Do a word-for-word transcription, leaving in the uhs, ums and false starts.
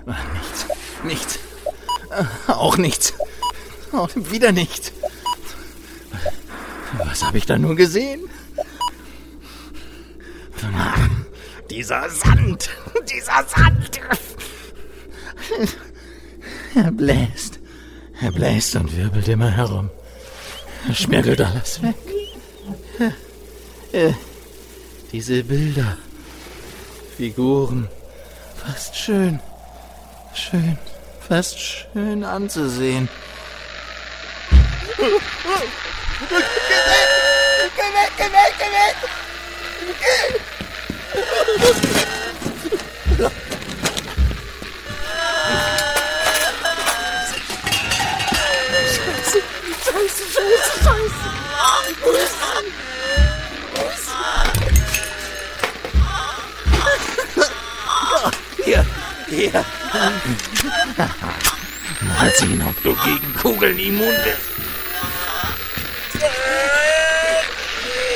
Nichts, nichts. Auch nichts. Auch wieder nichts. Was habe ich da nur gesehen? Dieser Sand, dieser Sand. Er bläst, er bläst und wirbelt immer herum. Er schmirgelt alles weg. Äh, diese Bilder, Figuren, fast schön, schön, fast schön anzusehen. Geh weg, geh weg, geh weg, geh weg! Geh! Scheiße, Scheiße, Scheiße, Scheiße! Wo ist sie? Wo ist sie? Hier, hier! Mal sehen, ob du gegen Kugeln immun bist.